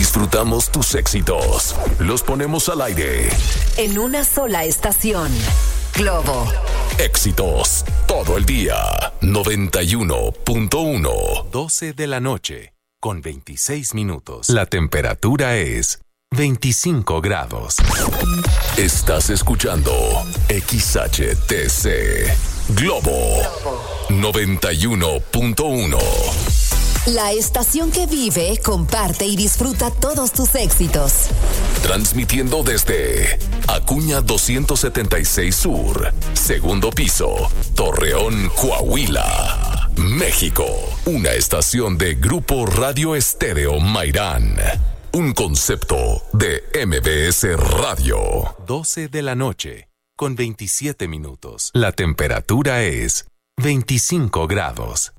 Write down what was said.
Disfrutamos tus éxitos. Los ponemos al aire. En una sola estación. Globo. Éxitos todo el día. 91.1. 12 de la noche, con 26 minutos. La temperatura es 25 grados. Estás escuchando XHTC Globo 91.1. La estación que vive, comparte y disfruta todos tus éxitos. Transmitiendo desde Acuña 276 Sur, segundo piso, Torreón, Coahuila, México. Una estación de Grupo Radio Estéreo Mairán. Un concepto de MBS Radio. 12 de la noche, con 27 minutos. La temperatura es 25 grados.